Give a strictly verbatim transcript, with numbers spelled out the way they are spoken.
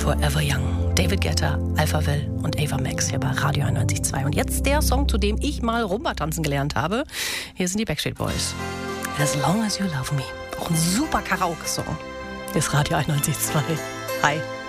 Forever Young. David Guetta, Alpha Will und Ava Max hier bei Radio einundneunzig Komma zwei. Und jetzt der Song, zu dem ich mal Rumba tanzen gelernt habe. Hier sind die Backstreet Boys. As Long As You Love Me. Auch ein super Karaoke-Song. Ist Radio einundneunzig Komma zwei. Hi.